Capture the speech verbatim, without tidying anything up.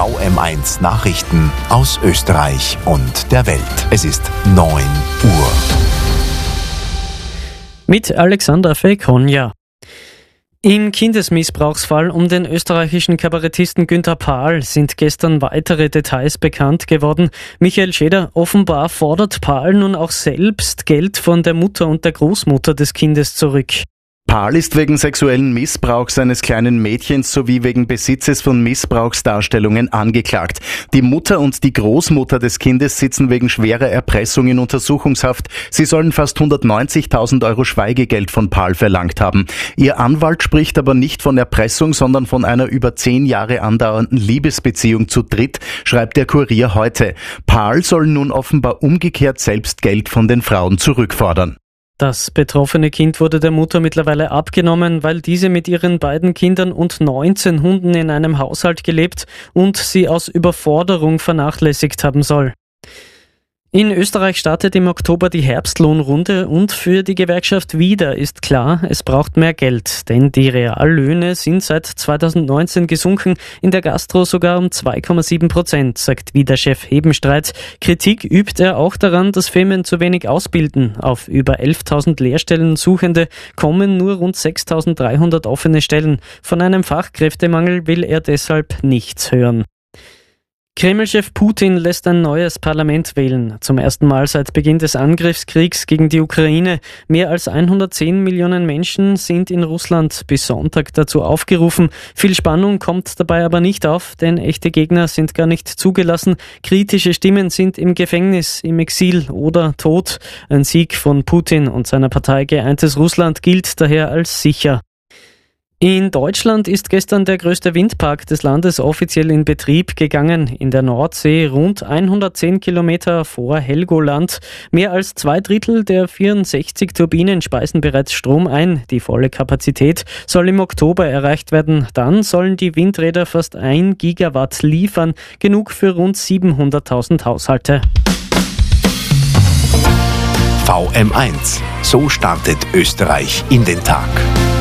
V M eins Nachrichten aus Österreich und der Welt. Es ist neun Uhr. Mit Alexander Fekonja. Im Kindesmissbrauchsfall um den österreichischen Kabarettisten Günther Pahl sind gestern weitere Details bekannt geworden. Michael Scheder, offenbar fordert Pahl nun auch selbst Geld von der Mutter und der Großmutter des Kindes zurück. Pahl ist wegen sexuellen Missbrauchs eines kleinen Mädchens sowie wegen Besitzes von Missbrauchsdarstellungen angeklagt. Die Mutter und die Großmutter des Kindes sitzen wegen schwerer Erpressung in Untersuchungshaft. Sie sollen fast hundertneunzigtausend Euro Schweigegeld von Pahl verlangt haben. Ihr Anwalt spricht aber nicht von Erpressung, sondern von einer über zehn Jahre andauernden Liebesbeziehung zu dritt, schreibt der Kurier heute. Pahl soll nun offenbar umgekehrt selbst Geld von den Frauen zurückfordern. Das betroffene Kind wurde der Mutter mittlerweile abgenommen, weil diese mit ihren beiden Kindern und neunzehn Hunden in einem Haushalt gelebt und sie aus Überforderung vernachlässigt haben soll. In Österreich startet im Oktober die Herbstlohnrunde und für die Gewerkschaft Wieder ist klar, es braucht mehr Geld, denn die Reallöhne sind seit zweitausendneunzehn gesunken, in der Gastro sogar um zwei Komma sieben Prozent, sagt Wieder-Chef Hebenstreit. Kritik übt er auch daran, dass Firmen zu wenig ausbilden. Auf über elftausend Lehrstellen Suchende kommen nur rund sechstausenddreihundert offene Stellen. Von einem Fachkräftemangel will er deshalb nichts hören. Kreml-Chef Putin lässt ein neues Parlament wählen. Zum ersten Mal seit Beginn des Angriffskriegs gegen die Ukraine. Mehr als hundertzehn Millionen Menschen sind in Russland bis Sonntag dazu aufgerufen. Viel Spannung kommt dabei aber nicht auf, denn echte Gegner sind gar nicht zugelassen. Kritische Stimmen sind im Gefängnis, im Exil oder tot. Ein Sieg von Putin und seiner Partei Geeintes Russland gilt daher als sicher. In Deutschland ist gestern der größte Windpark des Landes offiziell in Betrieb gegangen. In der Nordsee rund hundertzehn Kilometer vor Helgoland. Mehr als zwei Drittel der vierundsechzig Turbinen speisen bereits Strom ein. Die volle Kapazität soll im Oktober erreicht werden. Dann sollen die Windräder fast ein Gigawatt liefern. Genug für rund siebenhunderttausend Haushalte. V M eins. So startet Österreich in den Tag.